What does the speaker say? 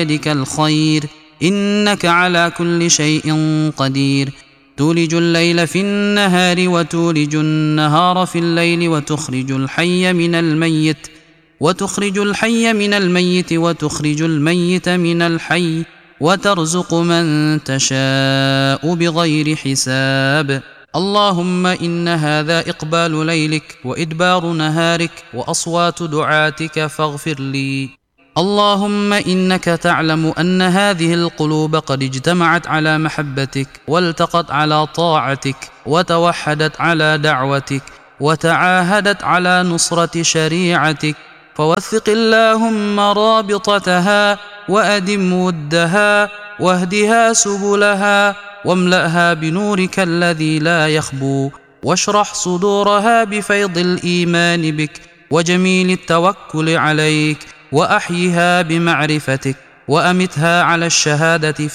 بيدك الخير إنك على كل شيء قدير. تولج الليل في النهار وتولج النهار في الليل وتخرج الحي من الميت وتخرج الميت من الحي وترزق من تشاء بغير حساب. اللهم إن هذا إقبال ليلك وإدبار نهارك وأصوات دعاتك فاغفر لي. اللهم إنك تعلم أن هذه القلوب قد اجتمعت على محبتك والتقت على طاعتك وتوحدت على دعوتك وتعاهدت على نصرة شريعتك، فوثق اللهم رابطتها وأدم ودها واهدها سبلها واملأها بنورك الذي لا يخبو، واشرح صدورها بفيض الإيمان بك وجميل التوكل عليك، وأحيها بمعرفتك وأمتها على الشهادة